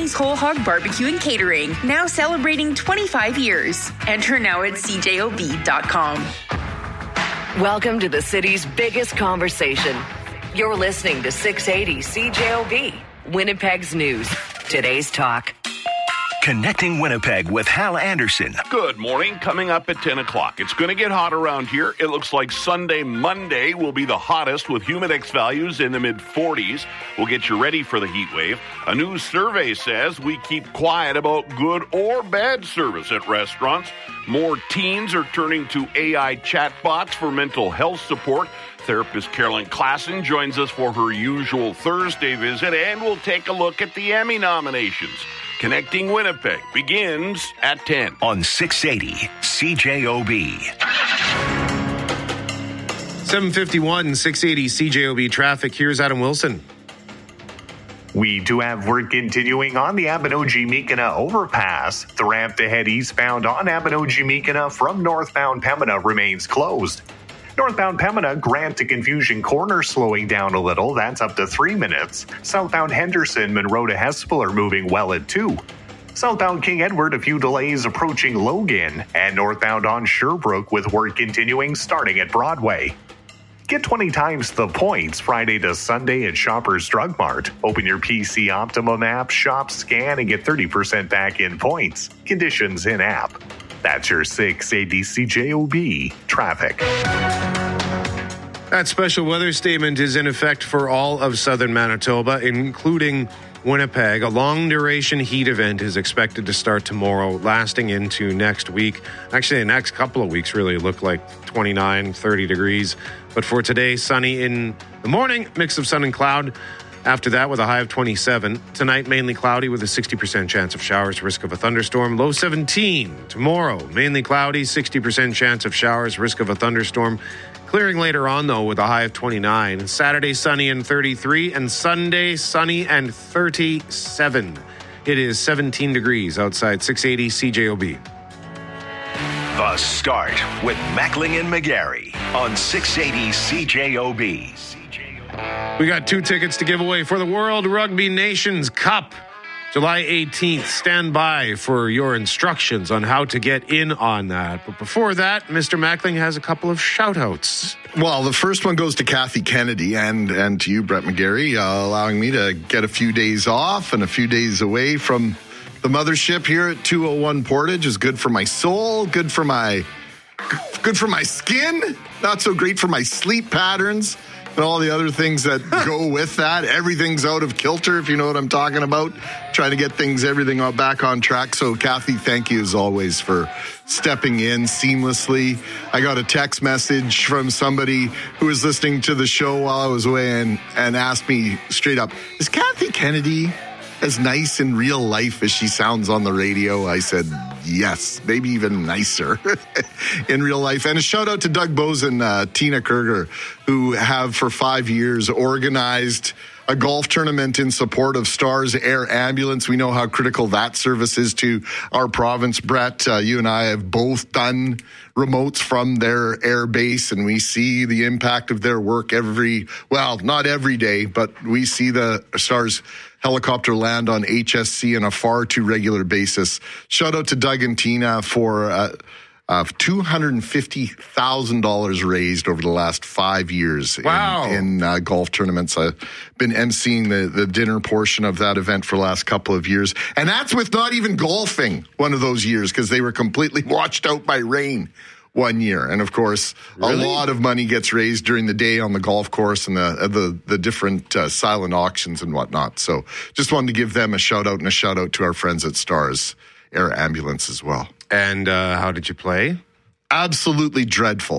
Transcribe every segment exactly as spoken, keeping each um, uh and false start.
Sonny's Whole Hog Barbecue and Catering, now celebrating twenty-five years. Enter now at c j o b dot com. Welcome to the city's biggest conversation. You're listening to six eighty C J O B, Winnipeg's news. Today's talk. Connecting Winnipeg with Hal Anderson. Good morning. Coming up at ten o'clock. It's going to get hot around here. It looks like Sunday, Monday will be the hottest with humidex values in the mid forties. We'll get you ready for the heat wave. A new survey says we keep quiet about good or bad service at restaurants. More teens are turning to A I chatbots for mental health support. Therapist Carolyn Klassen joins us for her usual Thursday visit, and we'll take a look at the Emmy nominations. Connecting Winnipeg begins at ten. On six eighty C J O B. seven fifty-one, six eighty C J O B traffic. Here's Adam Wilson. We do have work continuing on the Abinogi-Meekina overpass. The ramp to head eastbound on Abinogi-Meekina from northbound Pembina remains closed. Northbound Pembina, Grant to Confusion Corner slowing down a little. That's up to three minutes. Southbound Henderson, Monroe to Hespel are moving well at two. Southbound King Edward, a few delays approaching Logan. And northbound on Sherbrooke with work continuing starting at Broadway. Get twenty times the points Friday to Sunday at Shoppers Drug Mart. Open your P C Optimum app, shop, scan, and get thirty percent back in points. Conditions in app. That's your six eighty C J O B traffic. That special weather statement is in effect for all of southern Manitoba, including Winnipeg. A long-duration heat event is expected to start tomorrow, lasting into next week. Actually, the next couple of weeks really look like twenty-nine, thirty degrees. But for today, sunny in the morning, mix of sun and cloud. After that, with a high of twenty-seven. Tonight, mainly cloudy with a sixty percent chance of showers, risk of a thunderstorm. Low seventeen. Tomorrow, mainly cloudy, sixty percent chance of showers, risk of a thunderstorm. Clearing later on, though, with a high of twenty-nine. Saturday, sunny and thirty-three. And Sunday, sunny and thirty-seven. It is seventeen degrees outside six eighty C J O B. The Start with Mackling and McGarry on six eighty C J O B. We got two tickets to give away for the World Rugby Nations Cup, July eighteenth. Stand by for your instructions on how to get in on that. But before that, Mister Mackling has a couple of shout-outs. Well, the first one goes to Kathy Kennedy and, and to you, Brett McGarry, uh, allowing me to get a few days off and a few days away from the mothership here at two oh one Portage. Is good for my soul, good for my, good for my skin, not so great for my sleep patterns. And all the other things that go with that. Everything's out of kilter, if you know what I'm talking about. Trying to get things, everything back on track. So, Kathy, thank you as always for stepping in seamlessly. I got a text message from somebody who was listening to the show while I was away and, and asked me straight up, is Kathy Kennedy as nice in real life as she sounds on the radio? I said, yes, maybe even nicer in real life. And a shout out to Doug Bose and uh, Tina Kerger, who have for five years organized a golf tournament in support of Stars Air Ambulance. We know how critical that service is to our province. Brett, uh, you and I have both done remotes from their air base, and we see the impact of their work every, well, not every day, but we see the Stars helicopter land on H S C on a far too regular basis. Shout out to Doug and Tina for uh, uh, two hundred fifty thousand dollars raised over the last five years wow. in, in uh, golf tournaments. I've been emceeing the, the dinner portion of that event for the last couple of years. And that's with not even golfing one of those years because they were completely washed out by rain one year. And of course, really? a lot of money gets raised during the day on the golf course and the the, the different uh, silent auctions and whatnot. So just wanted to give them a shout out and a shout out to our friends at Stars Air Ambulance as well. And uh, how did you play? Absolutely dreadful.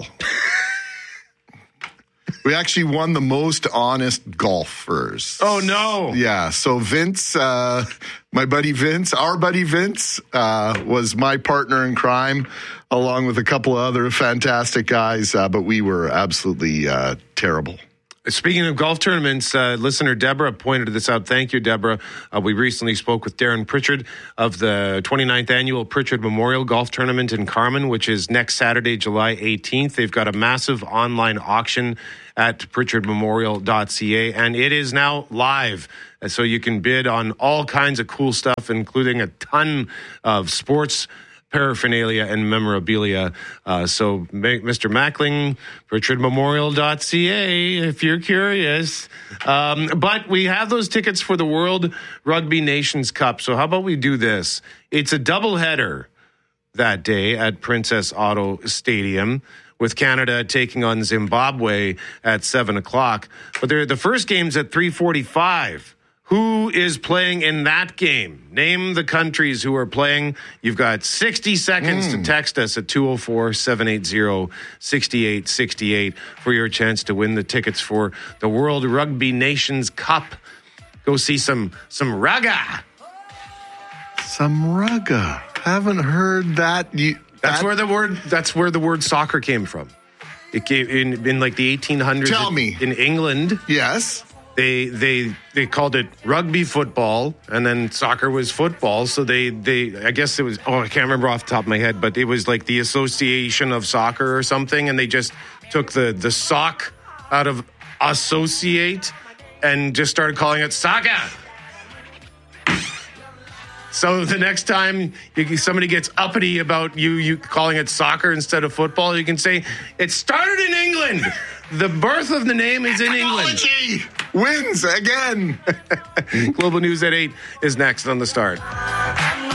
We actually won the most honest golfers. Oh, no. Yeah. So Vince, uh, my buddy Vince, our buddy Vince, uh, was my partner in crime, along with a couple of other fantastic guys. Uh, but we were absolutely uh, terrible. Speaking of golf tournaments, uh, listener Deborah pointed this out. Thank you, Deborah. Uh, we recently spoke with Darren Pritchard of the twenty-ninth Annual Pritchard Memorial Golf Tournament in Carman, which is next Saturday, July eighteenth. They've got a massive online auction at pritchard memorial dot c a, and it is now live. So you can bid on all kinds of cool stuff, including a ton of sports paraphernalia and memorabilia. Uh, so Mister Mackling, pritchard memorial dot c a, if you're curious. Um, but we have those tickets for the World Rugby Nations Cup. So how about we do this? It's a doubleheader that day at Princess Auto Stadium, with Canada taking on Zimbabwe at seven o'clock. But the first game's at three forty-five. Who is playing in that game? Name the countries who are playing. You've got sixty seconds mm. to text us at two oh four, seven eight zero, six eight six eight for your chance to win the tickets for the World Rugby Nations Cup. Go see some some rugga. Some rugga. Haven't heard that. You, that's that... where the word that's where the word soccer came from. It came in, in like the eighteen hundreds. Tell me. In England. Yes. They they they called it rugby football, and then soccer was football. So they, they I guess it was, oh, I can't remember off the top of my head, but it was like the Association of Soccer or something, and they just took the, the sock out of associate and just started calling it soccer. So the next time you, somebody gets uppity about you you calling it soccer instead of football, you can say, it started in England. The birth of the name is in England. Wins again. Global News at eight is next on The Start.